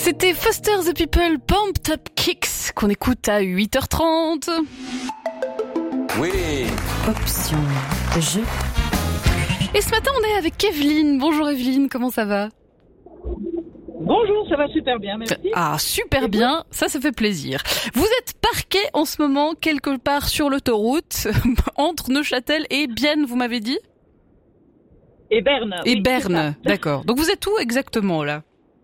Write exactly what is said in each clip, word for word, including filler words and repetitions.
C'était Foster the People, Pumped Up Kicks, qu'on écoute à huit heures trente. Oui. Option jeu. Et ce matin, on est avec Evelyne. Bonjour Evelyne, comment ça va ? Bonjour, ça va super bien, merci. Ah, super bien, ça, ça fait plaisir. Vous êtes parqué en ce moment quelque part sur l'autoroute, entre Neuchâtel et Bienne, vous m'avez dit ? Et Berne. Et oui, Berne, d'accord. Donc vous êtes où exactement là ?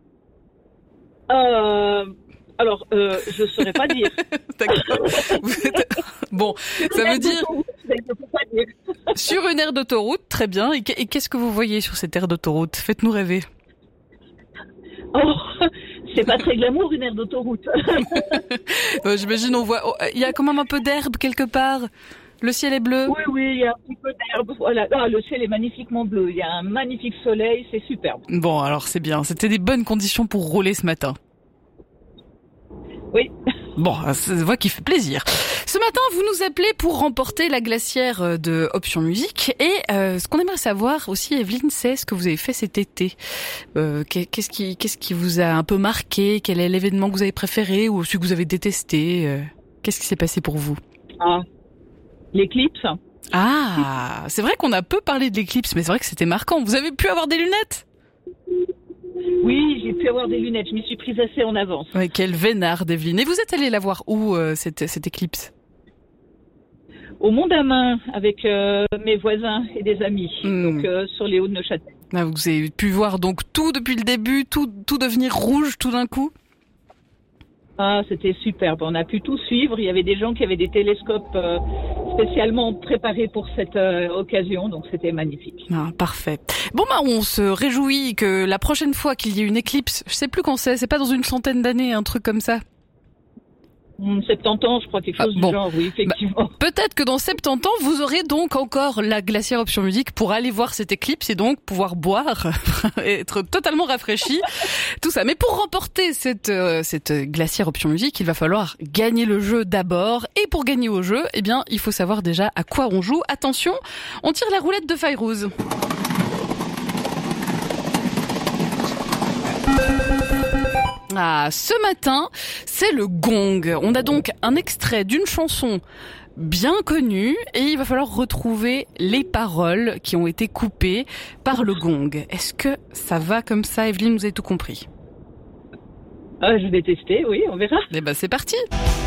euh, Alors, euh, je ne saurais pas dire. D'accord. Vous êtes... Bon, ça veut dire Je ne peux pas dire. sur une aire d'autoroute, très bien. Et qu'est-ce que vous voyez sur cette aire d'autoroute ? Faites-nous rêver. Oh, c'est pas très glamour une aire d'autoroute. euh, J'imagine on voit, il oh, y a quand même un peu d'herbe quelque part. Le ciel est bleu. Oui, oui, il y a un petit peu d'herbe. Voilà. Ah, le ciel est magnifiquement bleu. Il y a un magnifique soleil, c'est superbe. Bon, alors c'est bien. C'était des bonnes conditions pour rouler ce matin. Oui. Bon, c'est une voix qui fait plaisir. Ce matin, vous nous appelez pour remporter la glacière de Option Musique. Et euh, ce qu'on aimerait savoir aussi, Evelyne, c'est ce que vous avez fait cet été. Euh, qu'est-ce qui, qu'est-ce qui vous a un peu marqué ? Quel est l'événement que vous avez préféré ou celui que vous avez détesté ? euh, Qu'est-ce qui s'est passé pour vous ? Ah, l'éclipse. Ah, c'est vrai qu'on a peu parlé de l'éclipse, mais c'est vrai que c'était marquant. Vous avez pu avoir des lunettes ? Oui, j'ai pu avoir des lunettes. Je m'y suis prise assez en avance. Ouais, quelle vénarde, Evelyne. Et vous êtes allée la voir où, euh, cette, cette éclipse ? Au Mont-d'Amin, avec euh, mes voisins et des amis. Mmh. Donc, euh, sur les hauts de Neuchâtel. Ah, vous avez pu voir donc tout depuis le début, tout, tout devenir rouge tout d'un coup ? Ah, c'était superbe. On a pu tout suivre. Il y avait des gens qui avaient des télescopes euh, spécialement préparés pour cette euh, occasion. Donc, c'était magnifique. Ah, parfait. Bon, bah, on se réjouit que la prochaine fois qu'il y ait une éclipse, je sais plus quand c'est, c'est pas dans une centaine d'années, un truc comme ça. soixante-dix ans, je crois, quelque chose ah, bon. du genre, oui, effectivement. Bah, peut-être que dans soixante-dix ans, vous aurez donc encore la glacière Option Musique pour aller voir cette éclipse et donc pouvoir boire, et être totalement rafraîchi, tout ça. Mais pour remporter cette, euh, cette glacière Option Musique, il va falloir gagner le jeu d'abord. Et pour gagner au jeu, eh bien, il faut savoir déjà à quoi on joue. Attention, on tire la roulette de Fayrouz. Ah, ce matin, c'est le gong. On a donc un extrait d'une chanson bien connue et il va falloir retrouver les paroles qui ont été coupées par le gong. Est-ce que ça va comme ça, Evelyne ? Vous avez tout compris ? Ah, je vais tester, oui, on verra. Eh ben, c'est parti.